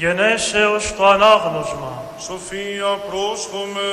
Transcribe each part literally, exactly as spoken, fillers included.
Γενέσεως το ανάγνωσμα. Σοφία πρόσχομαι.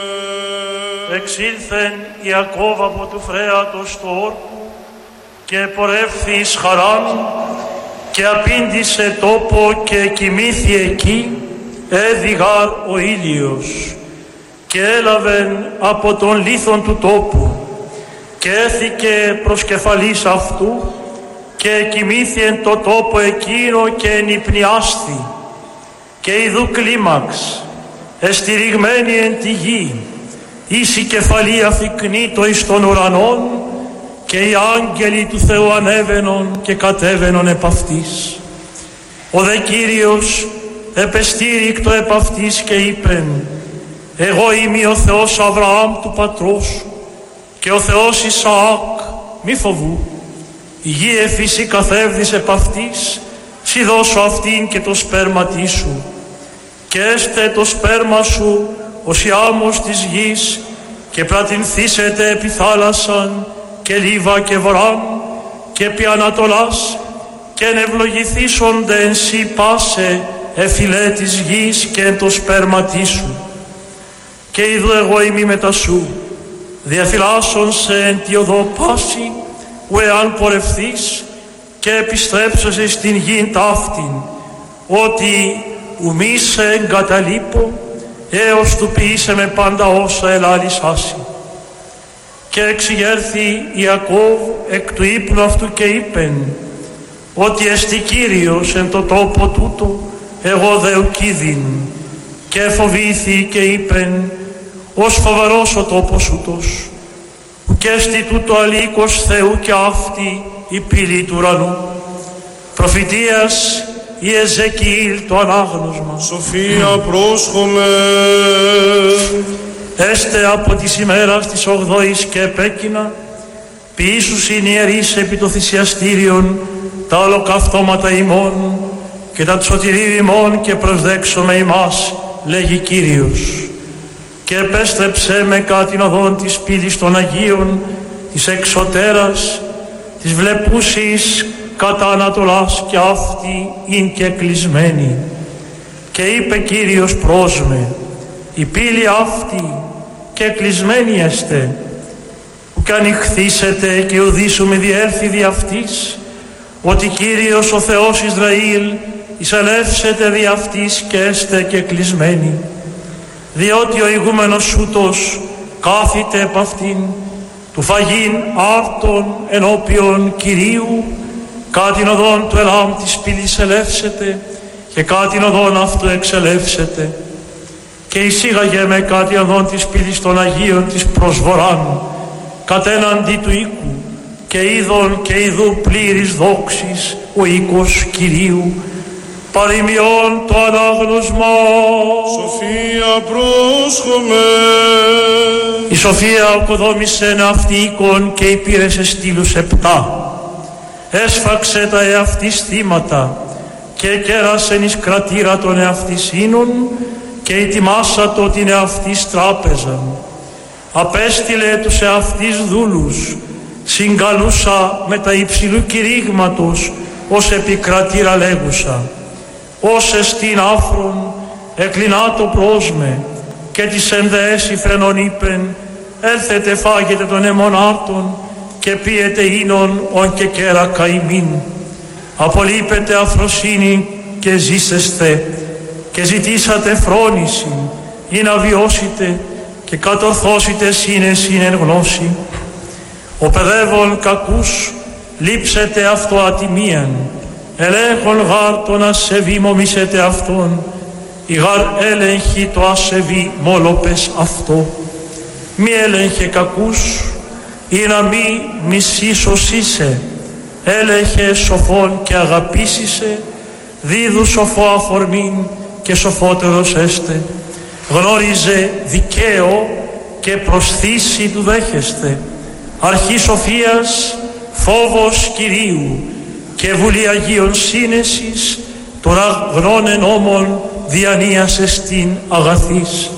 Εξήλθεν Ιακώβ από του φρέατος του όρκου και πορεύθη εις Χαράν και απήντησε τόπο και κοιμήθη εκεί, έδιγαρ ο ήλιος και έλαβεν από τον λίθον του τόπου και έθηκε προς κεφαλής αυτού και κοιμήθη εν το τόπο εκείνο και ενυπνιάσθη και ιδού κλίμαξ εστηριγμένη εν τη γη εις η κεφαλή αφικνήτω εις των ουρανών και οι άγγελοι του Θεού ανέβαινον και κατέβαινον επ' αυτής. Ο δε Κύριος επεστήρικτο επ' αυτής και είπεν, εγώ είμαι ο Θεός Αβραάμ του πατρός σου και ο Θεός Ισαάκ, μη φοβού. Η γη εφύση καθεύδης επ' αυτής, σι δώσω αυτήν και το σπέρματί σου και έστε το σπέρμα σου ως η άμμος της γης και πλατινθήσετε επί θάλασσαν και λίβα και βοράν και επί ανατολάς και ενευλογηθήσονται εν σύ πάσε εφυλέ της γης και εν το σπέρματί σου. Και είδω εγώ ημί μετά σου, διαφυλάσσον σε εν τη οδό πάση, ου εάν πορευθείς και επιστρέψεσαι στην γην ταύτην, ότι ου μη σε εγκαταλείπω, έως του ποιήσε με πάντα όσα ελάλησάσι. Και εξηγέρθη Ιακώβ εκ του ύπνου αυτού και είπεν, ότι εστι Κύριος εν το τόπο τούτο, εγώ δε ουκίδιν. Και φοβήθη και είπεν, ως φοβερός ο τόπος ούτος, ουκ έστι τούτο αλήκος Θεού και αυτή η πύλη του ουρανού. Προφητείας η Εζεκιήλ το ανάγνωσμα. Σοφία πρόσχομαι. Έστε από της ημέρας της ογδόης και επέκεινα, ποιήσους είναι ιερείς επί το θυσιαστήριον τα ολοκαυτώματα ημών και τα σωτηρίου ημών και προσδέξομαι ημάς, λέγει Κύριος. Και επέστρεψε με κάτην οδόν της πύλης των Αγίων, της εξωτέρας, της βλεπούσης κατά Ανατολάς και αυτή είναι και κλεισμένη. Και είπε Κύριος προς με, η πύλη αυτή και κλεισμένη εστε, ουκ ανοιχθήσετε και ουδήσου μη διέλθει δι' αυτής, ότι Κύριος ο Θεός Ισραήλ εισελεύσετε δι' αυτής και έστε και κλεισμένη. Διότι ο ηγούμενος ούτος κάθεται επ' αυτήν, του φαγήν άρτων ενώπιον Κυρίου, κάτην οδόν του ελάμ της πύλης ελεύσετε και κάτην οδόν αυτού εξελεύσετε. Και εισήγαγε με κάτην οδόν της πύλης των Αγίων της προσβοράν, κατέναντι του οίκου, και είδον και ειδού πλήρης δόξης ο οίκος Κυρίου, παροιμιών το ανάγνωσμα. Σοφία πρόσχομαι. Η Σοφία οκοδόμησεν αυτή οίκον και υπήρε σε στήλους επτά. Έσφαξε τα εαυτής θύματα και κέρασεν εις κρατήρα των εαυτής ίνων και ετοιμάσατο την εαυτής τράπεζαν. Απέστειλε τους εαυτής δούλους, συγκαλούσα με τα υψηλού κηρύγματος ως επικρατήρα λέγουσα. Ως εστίν άφρον εκλεινά το πρόσμε και της ενδεές υφρενών είπεν, έλθετε φάγετε των αιμονάρτων και πίετε ίνων ον και κέρα καημήν. Απολείπετε αφροσύνη και ζήσεσθε και ζητήσατε φρόνηση ή να βιώσετε και κατορθώσετε σύνεσιν εν γνώση. Ο παιδεύων κακούς λείψετε αυτό ατιμίαν, ελέγχον γάρ τον ασεβή μομίσετε αυτόν, η γάρ έλεγχη το ασεβή μόλοπες αυτό. Μη έλεγχε κακούς ή να μη μισήσος είσαι, έλεγχε σοφόν και αγαπήσισε, δίδου σοφό αφορμήν και σοφότερος έστε. Γνώριζε δικαίο και προσθήσει του δέχεστε, αρχή σοφίας φόβος Κυρίου και βουλή Αγίων σύνεσης, τώρα γνώνε νόμων διανύασε στην αγαθής.